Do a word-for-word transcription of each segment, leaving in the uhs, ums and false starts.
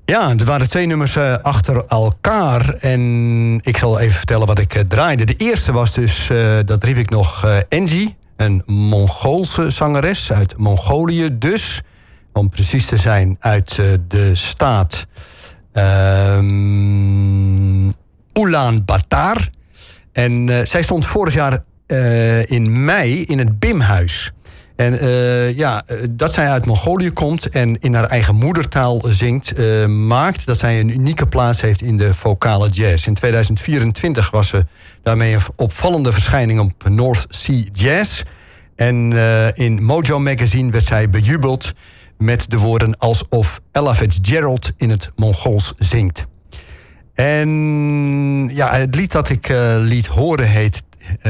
Ja, er waren twee nummers uh, achter elkaar. En ik zal even vertellen wat ik uh, draaide. De eerste was dus, uh, dat riep ik nog, uh, Angie. Een Mongoolse zangeres uit Mongolië. Dus, om precies te zijn, uit uh, de staat uh, Ulaanbaatar. En uh, zij stond vorig jaar uh, in mei in het Bimhuis. En uh, ja, dat zij uit Mongolië komt en in haar eigen moedertaal zingt, uh, maakt dat zij een unieke plaats heeft in de vocale jazz. In tweeduizend vierentwintig was ze daarmee een opvallende verschijning op North Sea Jazz. En uh, in Mojo Magazine werd zij bejubeld met de woorden alsof Ella Fitzgerald in het Mongools zingt. En ja, het lied dat ik uh, liet horen heet uh,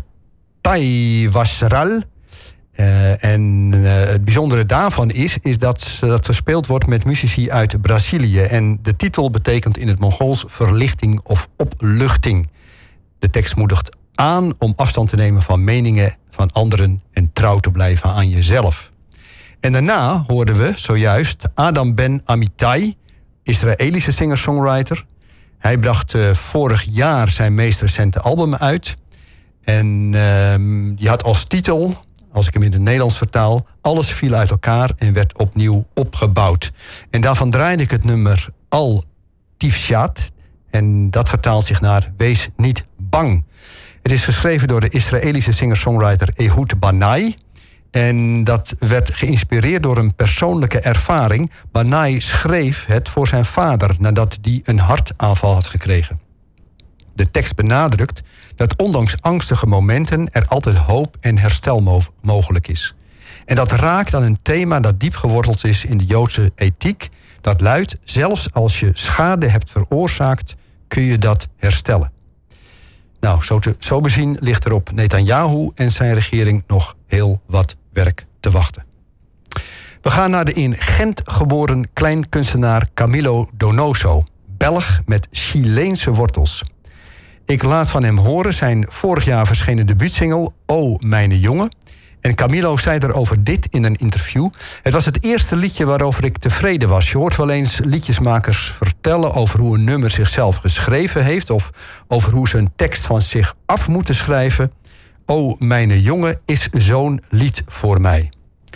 Taiwasral. Uh, en uh, het bijzondere daarvan is, is dat dat gespeeld wordt met muzici uit Brazilië. En de titel betekent in het Mongools verlichting of opluchting. De tekst moedigt aan om afstand te nemen van meningen van anderen en trouw te blijven aan jezelf. En daarna hoorden we zojuist Adam Ben Amitai, Israëlische singer-songwriter. Hij bracht uh, vorig jaar zijn meest recente album uit. En uh, die had als titel, als ik hem in het Nederlands vertaal, alles viel uit elkaar en werd opnieuw opgebouwd. En daarvan draaide ik het nummer Al Tifshat. En dat vertaalt zich naar Wees niet bang. Het is geschreven door de Israëlische singer-songwriter Ehud Banai. En dat werd geïnspireerd door een persoonlijke ervaring. Banai schreef het voor zijn vader nadat die een hartaanval had gekregen. De tekst benadrukt dat ondanks angstige momenten er altijd hoop en herstel mo- mogelijk is. En dat raakt aan een thema dat diep geworteld is in de Joodse ethiek. Dat luidt, zelfs als je schade hebt veroorzaakt, kun je dat herstellen. Nou, zo, te, zo bezien ligt er op Netanyahu en zijn regering nog heel wat werk te wachten. We gaan naar de in Gent geboren kleinkunstenaar Camilo Donoso. Belg met Chileense wortels. Ik laat van hem horen zijn vorig jaar verschenen debuutsingle O Mijne Jongen. En Camilo zei erover dit in een interview. Het was het eerste liedje waarover ik tevreden was. Je hoort wel eens liedjesmakers vertellen over hoe een nummer zichzelf geschreven heeft, of over hoe ze een tekst van zich af moeten schrijven. O Mijne Jongen is zo'n lied voor mij.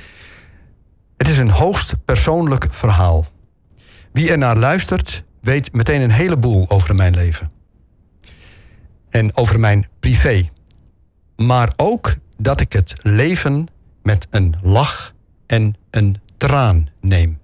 Het is een hoogst persoonlijk verhaal. Wie er naar luistert, weet meteen een heleboel over mijn leven. En over mijn privé. Maar ook dat ik het leven met een lach en een traan neem.